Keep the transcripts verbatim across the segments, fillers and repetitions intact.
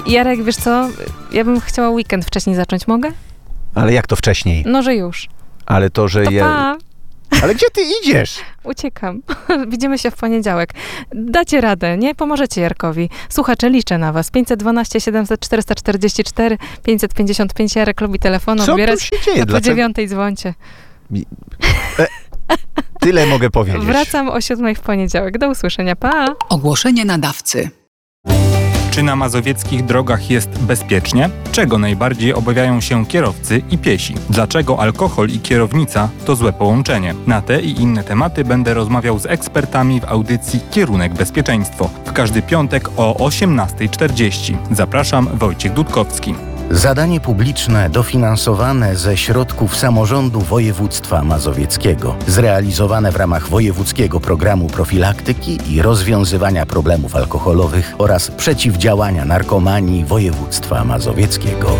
Jarek, wiesz co? Ja bym chciała weekend wcześniej zacząć, mogę? Ale jak to wcześniej? No, że już. Ale to, że To ja... pa. Ale gdzie ty idziesz? Uciekam. Widzimy się w poniedziałek. Dacie radę, nie? Pomożecie Jarkowi. Słuchacze, liczę na was. pięćset dwanaście siedemset czterysta czterdzieści cztery, pięćset pięćdziesiąt pięć. Jarek lubi telefon Co odbierać. tu się dzieje? Po Dlaczego? dziewiątej dzwońcie. E, tyle mogę powiedzieć. Wracam o siódmej w poniedziałek. Do usłyszenia. Pa! Ogłoszenie nadawcy. Czy na mazowieckich drogach jest bezpiecznie? Czego najbardziej obawiają się kierowcy i piesi? Dlaczego alkohol i kierownica to złe połączenie? Na te i inne tematy będę rozmawiał z ekspertami w audycji Kierunek Bezpieczeństwo. W każdy piątek o osiemnasta czterdzieści. Zapraszam, Wojciech Dudkowski. Zadanie publiczne dofinansowane ze środków samorządu województwa mazowieckiego, zrealizowane w ramach wojewódzkiego programu profilaktyki i rozwiązywania problemów alkoholowych oraz przeciwdziałania narkomanii województwa mazowieckiego.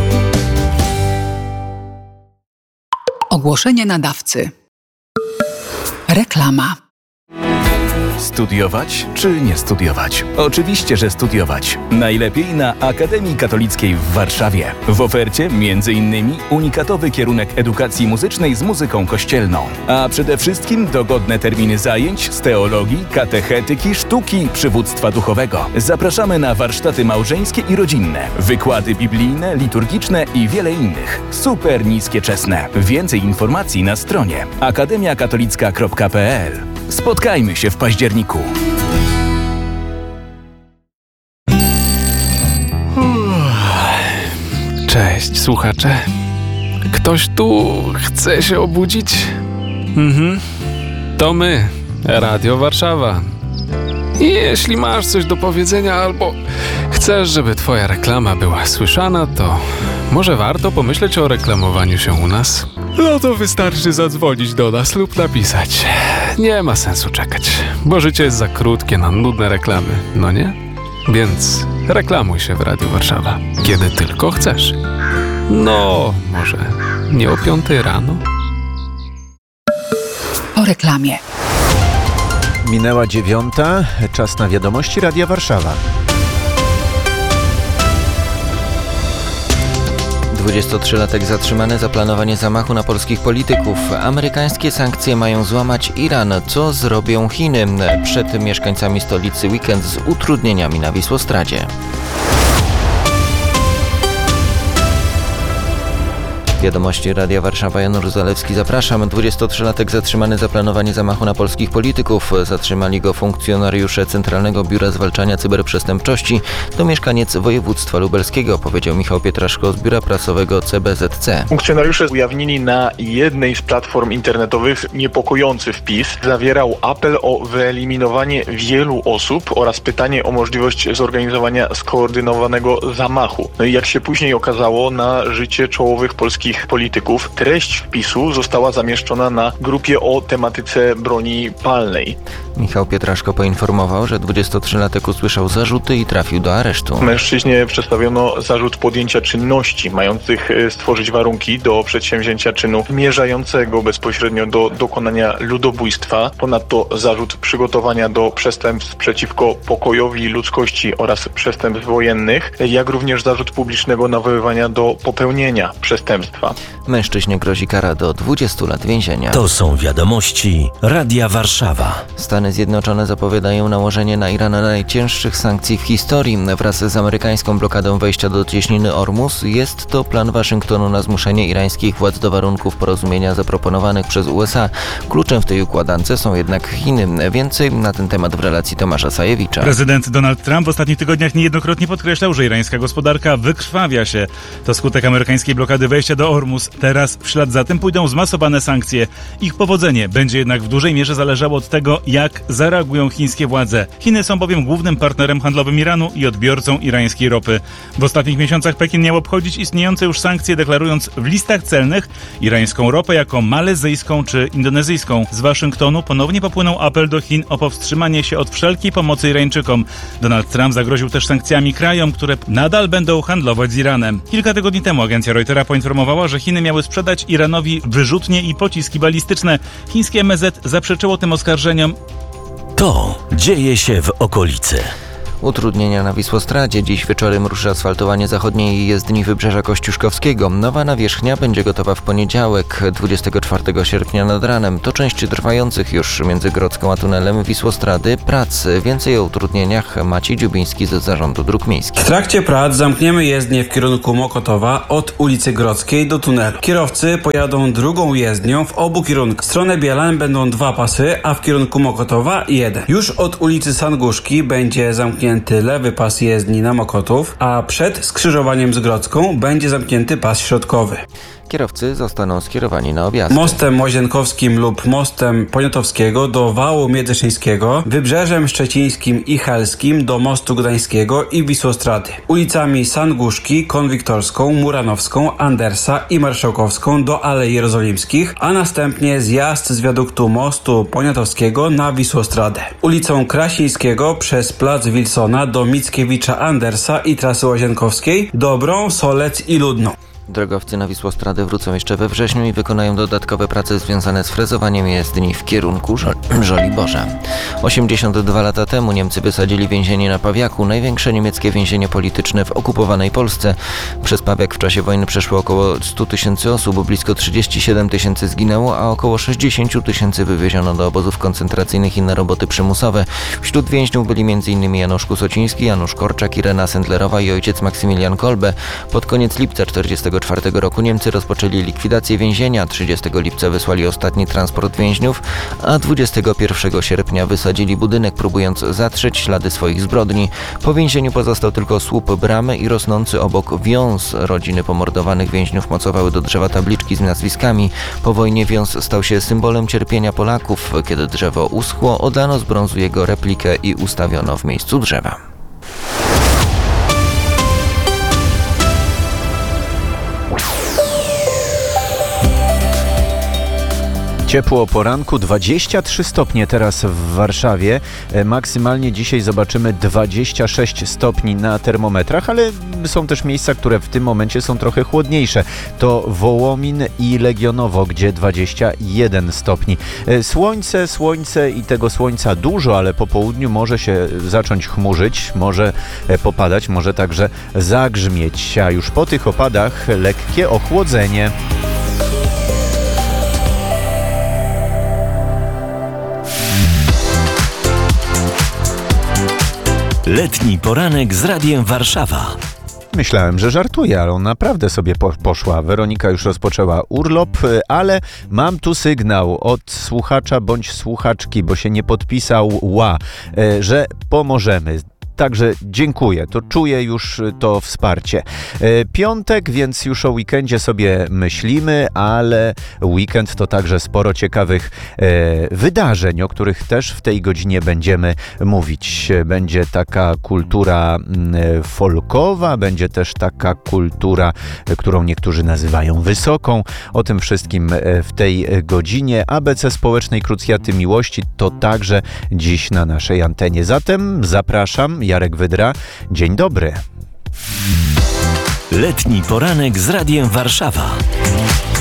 Ogłoszenie nadawcy. Reklama. Studiować czy nie studiować? Oczywiście, że studiować. Najlepiej na Akademii Katolickiej w Warszawie. W ofercie między innymi unikatowy kierunek edukacji muzycznej z muzyką kościelną. A przede wszystkim dogodne terminy zajęć z teologii, katechetyki, sztuki, przywództwa duchowego. Zapraszamy na warsztaty małżeńskie i rodzinne, wykłady biblijne, liturgiczne i wiele innych. Super niskie czesne. Więcej informacji na stronie akademia katolicka kropka p l. Spotkajmy się w październiku. Cześć, słuchacze. Ktoś tu chce się obudzić? Mhm. To my, Radio Warszawa. I jeśli masz coś do powiedzenia albo chcesz, żeby twoja reklama była słyszana, to może warto pomyśleć o reklamowaniu się u nas? No to wystarczy zadzwonić do nas lub napisać. Nie ma sensu czekać, bo życie jest za krótkie na nudne reklamy, no nie? Więc reklamuj się w Radiu Warszawa, kiedy tylko chcesz. No, może nie o piątej rano? Po reklamie. Minęła dziewiąta, czas na wiadomości Radia Warszawa. dwudziestotrzylatek zatrzymany za planowanie zamachu na polskich polityków. Amerykańskie sankcje mają złamać Iran. Co zrobią Chiny? Przed mieszkańcami stolicy weekend z utrudnieniami na Wisłostradzie. Wiadomości Radia Warszawa, Jan Zalewski, zapraszam. dwudziestotrzylatek zatrzymany za planowanie zamachu na polskich polityków. Zatrzymali go funkcjonariusze Centralnego Biura Zwalczania Cyberprzestępczości. To mieszkaniec województwa lubelskiego, powiedział Michał Pietraszko z Biura Prasowego C B Z C. Funkcjonariusze ujawnili na jednej z platform internetowych niepokojący wpis. Zawierał apel o wyeliminowanie wielu osób oraz pytanie o możliwość zorganizowania skoordynowanego zamachu. No i jak się później okazało, na życie czołowych polskich polityków. Treść wpisu została zamieszczona na grupie o tematyce broni palnej. Michał Pietraszko poinformował, że dwudziestotrzylatek usłyszał zarzuty i trafił do aresztu. Mężczyźnie przedstawiono zarzut podjęcia czynności mających stworzyć warunki do przedsięwzięcia czynu zmierzającego bezpośrednio do dokonania ludobójstwa. Ponadto zarzut przygotowania do przestępstw przeciwko pokojowi i ludzkości oraz przestępstw wojennych, jak również zarzut publicznego nawoływania do popełnienia przestępstwa. Mężczyźnie grozi kara do dwudziestu lat więzienia. To są wiadomości Radia Warszawa. Stany Zjednoczone zapowiadają nałożenie na Iran najcięższych sankcji w historii. Wraz z amerykańską blokadą wejścia do cieśniny Ormus jest to plan Waszyngtonu na zmuszenie irańskich władz do warunków porozumienia zaproponowanych przez U S A. Kluczem w tej układance są jednak Chiny. Więcej na ten temat w relacji Tomasza Sajewicza. Prezydent Donald Trump w ostatnich tygodniach niejednokrotnie podkreślał, że irańska gospodarka wykrwawia się. To skutek amerykańskiej blokady wejścia do Ormus. Teraz w ślad za tym pójdą zmasowane sankcje. Ich powodzenie będzie jednak w dużej mierze zależało od tego, jak zareagują chińskie władze. Chiny są bowiem głównym partnerem handlowym Iranu i odbiorcą irańskiej ropy. W ostatnich miesiącach Pekin miał obchodzić istniejące już sankcje, deklarując w listach celnych irańską ropę jako malezyjską czy indonezyjską. Z Waszyngtonu ponownie popłynął apel do Chin o powstrzymanie się od wszelkiej pomocy Irańczykom. Donald Trump zagroził też sankcjami krajom, które nadal będą handlować z Iranem. Kilka tygodni temu agencja Reutera poinformowała, że Chiny miały sprzedać Iranowi wyrzutnie i pociski balistyczne. Chińskie M S Z zaprzeczyło tym oskarżeniom. To dzieje się w okolicy. Utrudnienia na Wisłostradzie. Dziś wieczorem ruszy asfaltowanie zachodniej jezdni Wybrzeża Kościuszkowskiego. Nowa nawierzchnia będzie gotowa w poniedziałek, dwudziestego czwartego sierpnia nad ranem. To część trwających już między Grodzką a tunelem Wisłostrady prac. Więcej o utrudnieniach Maciej Dziubiński z Zarządu Dróg Miejskich. W trakcie prac zamkniemy jezdnię w kierunku Mokotowa od ulicy Grodzkiej do tunelu. Kierowcy pojadą drugą jezdnią w obu kierunkach. W stronę Bielan będą dwa pasy, a w kierunku Mokotowa jeden. Już od ulicy Sanguszki będzie zamknięty lewy pas jezdni na Mokotów, a przed skrzyżowaniem z Grodzką będzie zamknięty pas środkowy. Kierowcy zostaną skierowani na objazd. Mostem Łazienkowskim lub mostem Poniatowskiego do Wału Międzyszczyńskiego, Wybrzeżem Szczecińskim i Helskim do Mostu Gdańskiego i Wisłostrady. Ulicami Sanguszki, Konwiktorską, Muranowską, Andersa i Marszałkowską do Alei Jerozolimskich, a następnie zjazd z wiaduktu Mostu Poniatowskiego na Wisłostradę. Ulicą Krasińskiego przez Plac Wilsona do Mickiewicza Andersa i trasy Łazienkowskiej, Dobrą, Solec i Ludną. Drogowcy na Wisłostradę wrócą jeszcze we wrześniu i wykonają dodatkowe prace związane z frezowaniem jezdni w kierunku Żo- Żoliborza. osiemdziesiąt dwa lata temu Niemcy wysadzili więzienie na Pawiaku, największe niemieckie więzienie polityczne w okupowanej Polsce. Przez Pawiak w czasie wojny przeszło około sto tysięcy osób, blisko trzydzieści siedem tysięcy zginęło, a około sześćdziesiąt tysięcy wywieziono do obozów koncentracyjnych i na roboty przymusowe. Wśród więźniów byli m.in. Janusz Kusociński, Janusz Korczak, Irena Sendlerowa i ojciec Maksymilian Kolbe. Pod koniec lipca czterdziestego czwartego roku Niemcy rozpoczęli likwidację więzienia, trzydziestego lipca wysłali ostatni transport więźniów, a dwudziestego pierwszego sierpnia wysadzili budynek, próbując zatrzeć ślady swoich zbrodni. Po więzieniu pozostał tylko słup bramy i rosnący obok wiąz. Rodziny pomordowanych więźniów mocowały do drzewa tabliczki z nazwiskami. Po wojnie wiąz stał się symbolem cierpienia Polaków. Kiedy drzewo uschło, oddano z brązu jego replikę i ustawiono w miejscu drzewa. Ciepło o poranku, dwadzieścia trzy stopnie teraz w Warszawie. Maksymalnie dzisiaj zobaczymy dwadzieścia sześć stopni na termometrach, ale są też miejsca, które w tym momencie są trochę chłodniejsze. To Wołomin i Legionowo, gdzie dwadzieścia jeden stopni. Słońce, słońce i tego słońca dużo, ale po południu może się zacząć chmurzyć, może popadać, może także zagrzmieć, a już po tych opadach lekkie ochłodzenie. Letni poranek z Radiem Warszawa. Myślałem, że żartuje, ale on naprawdę sobie po- poszła. Weronika już rozpoczęła urlop, ale mam tu sygnał od słuchacza bądź słuchaczki, bo się nie podpisał ła, że pomożemy. Także dziękuję, to czuję już to wsparcie. Piątek, więc już o weekendzie sobie myślimy, ale weekend to także sporo ciekawych wydarzeń, o których też w tej godzinie będziemy mówić. Będzie taka kultura folkowa, będzie też taka kultura, którą niektórzy nazywają wysoką. O tym wszystkim w tej godzinie. A B C Społecznej Krucjaty Miłości to także dziś na naszej antenie. Zatem zapraszam. Jarek Wydra. Dzień dobry. Letni poranek z Radiem Warszawa.